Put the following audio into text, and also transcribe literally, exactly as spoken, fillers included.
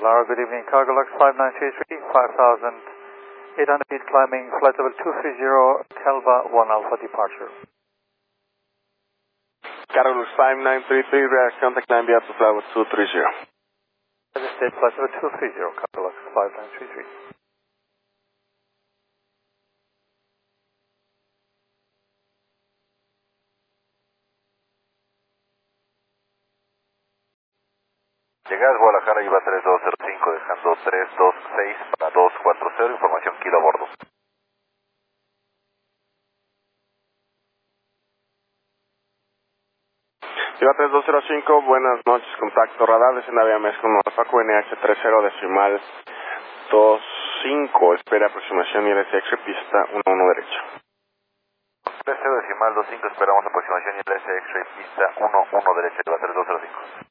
Lara, good evening. Cargolux five nine three three, five thousand eight hundred feet climbing, flight level two three zero, Calva one Alpha departure. Cargolux five nine three three, reaction to climb via to flight level two three zero. State flight level two three zero, Cargolux five nine three three. Llegadas Guadalajara, IVA tres dos cero cinco, dejando tres dos seis para dos cuatro cero, información kilo a bordo. IVA tres dos cero cinco, buenas noches, contacto radar, descienda vía México, Alfa Q N H tres cero decimal dos cinco, espera aproximación y L S X pista uno uno derecha. tres cero decimal dos cinco, esperamos aproximación y L S X pista uno uno derecha, IVA tres dos cero cinco.